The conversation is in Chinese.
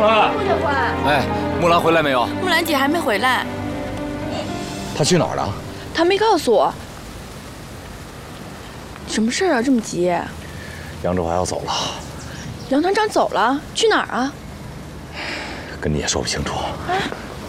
华， 顾小华， 哎，木兰回来没有？ 木兰姐还没回来， 她去哪儿了？ 她没告诉我。什么事儿啊？这么急？ 杨志华要走了。 杨团长走了，去哪儿啊？ 跟你也说不清楚。 啊。